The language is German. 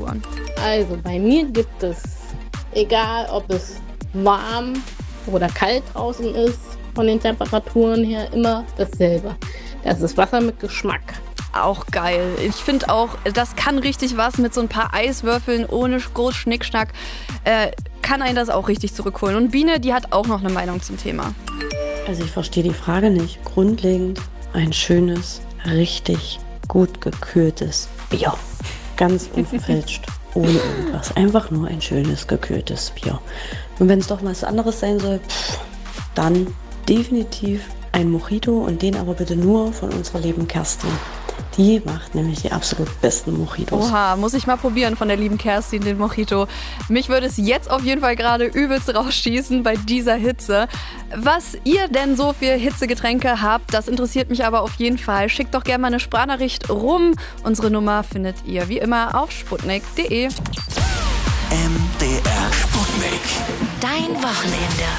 Temperaturen? Also bei mir gibt es, egal ob es warm oder kalt draußen ist, von den Temperaturen her immer dasselbe. Das ist Wasser mit Geschmack. Auch geil. Ich finde auch, das kann richtig was mit so ein paar Eiswürfeln ohne groß Schnickschnack. Kann einen das auch richtig zurückholen. Und Biene, die hat auch noch eine Meinung zum Thema. Also ich verstehe die Frage nicht. Grundlegend ein schönes, richtig gut gekühltes Bier. Ganz unverfälscht, ohne irgendwas. Einfach nur ein schönes, gekühltes Bier. Und wenn es doch was anderes sein soll, dann definitiv ein Mojito und den aber bitte nur von unserer lieben Kerstin. Die macht nämlich die absolut besten Mojitos. Oha, muss ich mal probieren von der lieben Kerstin, den Mojito. Mich würde es jetzt auf jeden Fall gerade übelst rausschießen bei dieser Hitze. Was ihr denn so für Hitzegetränke habt, das interessiert mich aber auf jeden Fall. Schickt doch gerne mal eine Sprachnachricht rum. Unsere Nummer findet ihr wie immer auf sputnik.de. MDR Sputnik. Dein Wochenende.